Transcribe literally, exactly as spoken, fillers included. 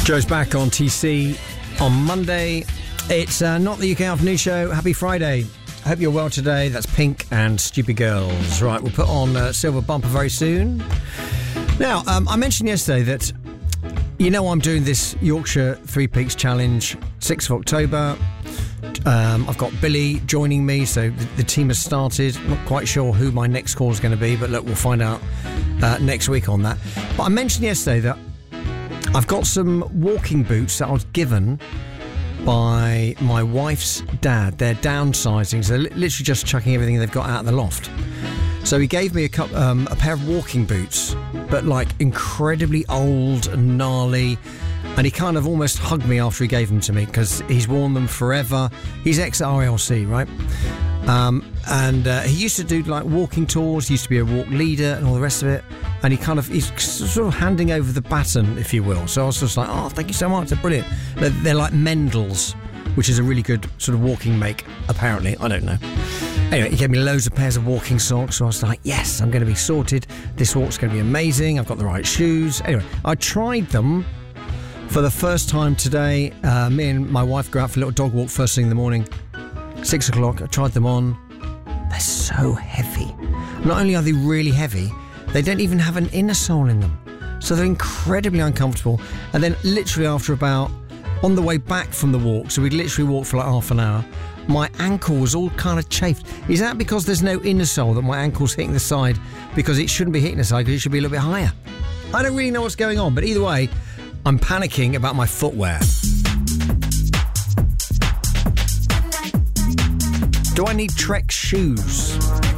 Joe's back on T C on Monday. It's uh, not the U K Afternoon Show. Happy Friday. I hope you're well today. That's Pink and Stupid Girls. Right, we'll put on uh, Silver Bumper very soon. Now, um, I mentioned yesterday that, you know, I'm doing this Yorkshire Three Peaks Challenge, sixth of October. Um, I've got Billy joining me, so the, the team has started. Not quite sure who my next call is going to be, but look, we'll find out uh, next week on that. But I mentioned yesterday that I've got some walking boots that I was given by my wife's dad. They're downsizing, so they're li- literally just chucking everything they've got out of the loft. So he gave me a, cup, um, a pair of walking boots, but like incredibly old and gnarly. And he kind of almost hugged me after he gave them to me because he's worn them forever. He's ex-R L C, right? Um, and uh, he used to do like walking tours. He used to be a walk leader and all the rest of it. And he kind of, he's sort of handing over the baton, if you will. So I was just like, oh, thank you so much. They're brilliant. They're, they're like Mendel's, which is a really good sort of walking make, apparently. I don't know. Anyway, he gave me loads of pairs of walking socks. So I was like, yes, I'm going to be sorted. This walk's going to be amazing. I've got the right shoes. Anyway, I tried them for the first time today. Uh, me and my wife go out for a little dog walk first thing in the morning. Six o'clock. I tried them on. They're so heavy. Not only are they really heavy, they don't even have an inner sole in them. So they're incredibly uncomfortable. And then literally after about, on the way back from the walk, so we'd literally walk for like half an hour, my ankle was all kind of chafed. Is that because there's no inner sole that my ankle's hitting the side? Because it shouldn't be hitting the side, because it should be a little bit higher. I don't really know what's going on, but either way, I'm panicking about my footwear. Do I need Trek shoes?